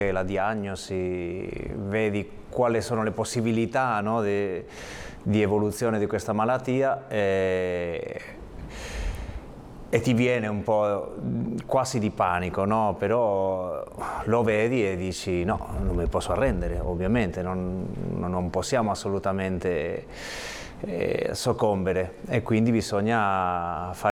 la diagnosi, vedi quali sono le possibilità, no, di evoluzione di questa malattia e ti viene un po' quasi di panico, no? Però lo vedi e dici no, non mi posso arrendere, ovviamente, non possiamo assolutamente soccombere e quindi bisogna fare.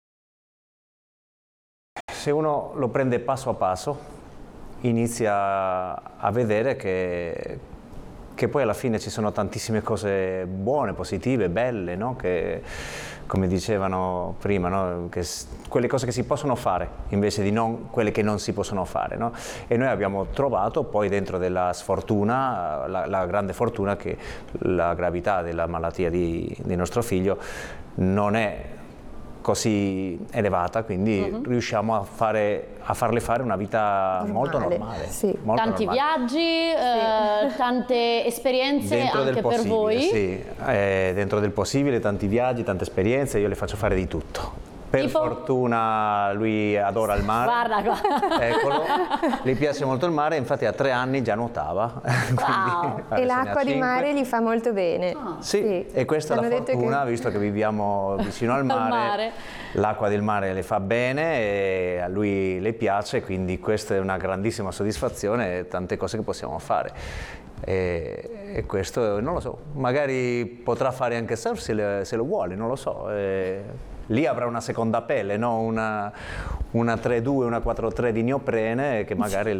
Se uno lo prende passo a passo, inizia a vedere che poi alla fine ci sono tantissime cose buone, positive, belle, no? Che, come dicevano prima, no? Quelle cose che si possono fare invece di quelle che non si possono fare, no? E noi abbiamo trovato poi dentro della sfortuna, la grande fortuna che la gravità della malattia di nostro figlio non è così elevata, quindi riusciamo a farle fare una vita molto normale. Sì. Molto tanti normale. viaggi, tante esperienze Dentro anche per voi. Sì, dentro del possibile, tanti viaggi, tante esperienze, io le faccio fare di tutto. Per fortuna lui adora il mare. Guarda qua. Eccolo, gli piace molto il mare, infatti a 3 anni già nuotava. Wow. E l'acqua di mare gli fa molto bene. Sì, e questa è la fortuna, visto che viviamo vicino al mare, l'acqua del mare le fa bene e a lui le piace, quindi questa è una grandissima soddisfazione e tante cose che possiamo fare. E questo non lo so, magari potrà fare anche surf se lo vuole, non lo so. Lì avrà una seconda pelle, no? Una 3-2, una 4-3 di neoprene che magari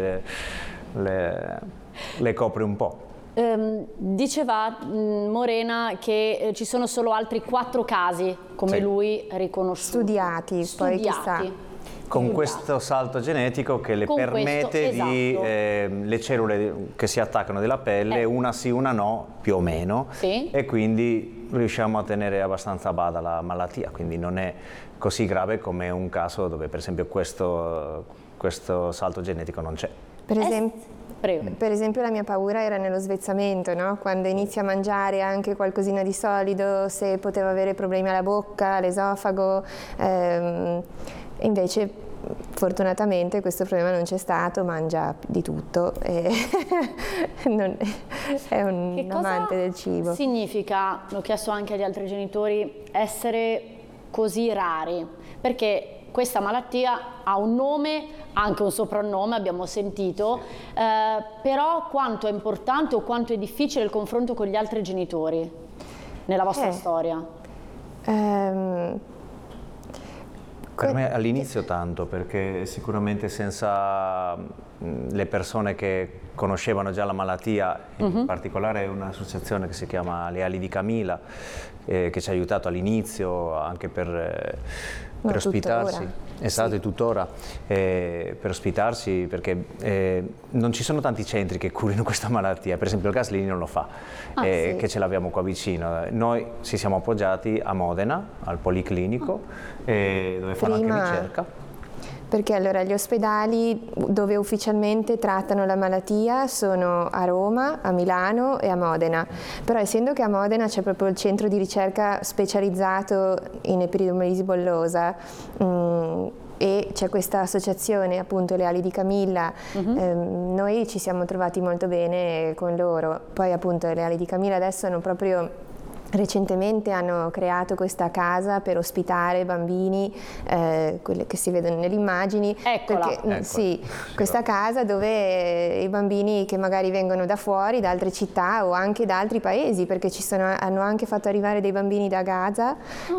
le copre un po'. Diceva Morena che ci sono solo altri 4 casi come lui riconosciuti. Studiati, poi chissà. Con questo salto genetico che le permette di le cellule che si attaccano della pelle, una sì, una no, più o meno, e quindi riusciamo a tenere abbastanza a bada la malattia, quindi non è così grave come un caso dove per esempio questo salto genetico non c'è. Per esempio la mia paura era nello svezzamento, no? Quando inizia a mangiare anche qualcosina di solido, se poteva avere problemi alla bocca, all'esofago, invece fortunatamente questo problema non c'è stato, mangia di tutto e è un amante del cibo. Che significa, l'ho chiesto anche agli altri genitori, essere così rari? Perché questa malattia ha un nome, anche un soprannome, abbiamo sentito, però quanto è importante o quanto è difficile il confronto con gli altri genitori nella vostra storia? Per me all'inizio tanto, perché sicuramente senza le persone che conoscevano già la malattia, in particolare un'associazione che si chiama Le Ali di Camilla, che ci ha aiutato all'inizio anche per ospitarsi. Esatto, e tuttora per ospitarsi, perché non ci sono tanti centri che curino questa malattia, per esempio il Gaslini non lo fa, che ce l'abbiamo qua vicino. Noi ci siamo appoggiati a Modena, al Policlinico, dove fanno anche ricerca. Perché allora gli ospedali dove ufficialmente trattano la malattia sono a Roma, a Milano e a Modena, però essendo che a Modena c'è proprio il centro di ricerca specializzato in epidermolisi bollosa e c'è questa associazione, appunto Le Ali di Camilla, noi ci siamo trovati molto bene con loro. Poi appunto Le Ali di Camilla adesso hanno proprio recentemente hanno creato questa casa per ospitare bambini, quelle che si vedono nelle immagini. Eccola. Sì, questa casa dove i bambini che magari vengono da fuori, da altre città o anche da altri paesi, perché hanno anche fatto arrivare dei bambini da Gaza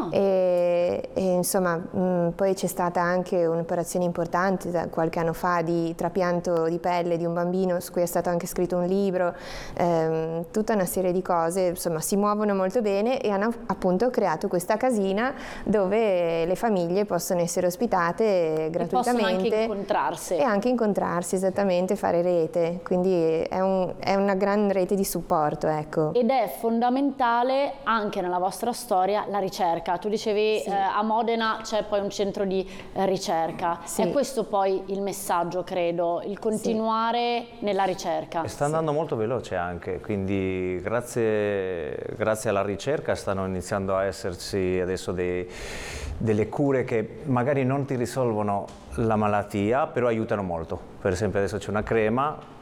e insomma poi c'è stata anche un'operazione importante qualche anno fa di trapianto di pelle di un bambino su cui è stato anche scritto un libro, tutta una serie di cose, insomma si muovono molto bene e hanno appunto creato questa casina dove le famiglie possono essere ospitate gratuitamente. E possono anche incontrarsi. E anche incontrarsi, esattamente, fare rete, quindi è una gran rete di supporto, ecco. Ed è fondamentale anche nella vostra storia la ricerca. Tu dicevi a Modena c'è poi un centro di ricerca. È questo poi il messaggio, credo, il continuare nella ricerca. E sta andando molto veloce anche, quindi grazie alla ricerca stanno iniziando a esserci adesso delle cure che magari non ti risolvono la malattia, però aiutano molto. Per esempio adesso c'è una crema